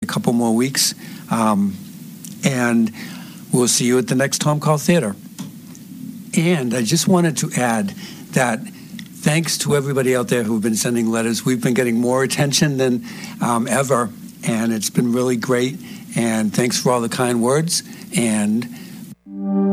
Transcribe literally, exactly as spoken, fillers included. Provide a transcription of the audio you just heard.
couple more weeks. Um, and we'll see you at the next Tom Call Theater. And I just wanted to add that thanks to everybody out there who've been sending letters. We've been getting more attention than um, ever, and it's been really great. And thanks for all the kind words. And